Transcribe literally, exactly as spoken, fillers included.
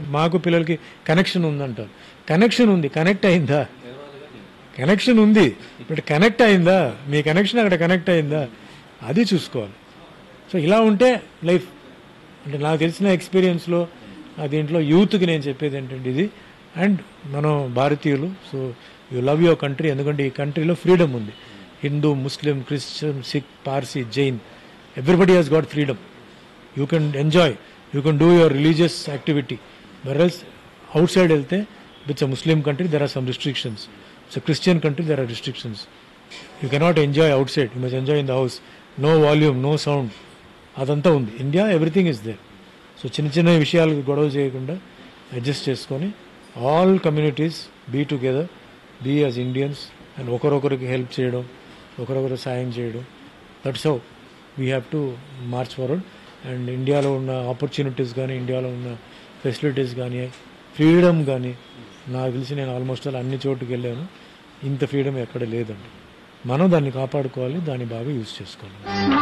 మాకు పిల్లలకి కనెక్షన్ ఉందంటారు. కనెక్షన్ ఉంది, కనెక్ట్ అయిందా? కనెక్షన్ ఉంది, బట్ కనెక్ట్ అయిందా? మీ కనెక్షన్ అక్కడ కనెక్ట్ అయిందా? అది చూసుకోవాలి. సో ఇలా ఉంటే లైఫ్ అంటే నాకు తెలిసిన ఎక్స్పీరియన్స్లో దీంట్లో యూత్కి నేను చెప్పేది ఏంటంటే ఇది. అండ్ మనం భారతీయులు, so you love your country. ఎందుకంటే ఈ కంట్రీలో ఫ్రీడమ్ ఉంది. హిందూ, ముస్లిం, Christian, sick, Parsi, Jain, everybody has got freedom. You can enjoy, you can do your religious activity. వెరల్స్ out side వెళ్తే with a Muslim country there are some restrictions. It's a Christian country, there are restrictions. You cannot enjoy out side, you must enjoy in the house. No volume, no sound, అదంతా ఉంది. India everything is there. So చిన్న చిన్న విషయాలకు గొడవ చేయకుండా adjust చేసుకొని all communities be together, be as Indians. And ఒకరొకరికి help చేయడం, ఒకరొకరు సాయం చేయడం, that's how we have to March forward. And ఇండియాలో ఉన్న ఆపర్చునిటీస్ కానీ, ఇండియాలో ఉన్న ఫెసిలిటీస్ కానీ, ఫ్రీడమ్ కానీ, నాకు తెలిసి నేను ఆల్మోస్ట్ అలా అన్ని చోటుకి వెళ్ళాను. ఇంత ఫ్రీడమ్ ఎక్కడ లేదండి. మనం దాన్ని కాపాడుకోవాలి, దాన్ని బాగా యూజ్ చేసుకోవాలి.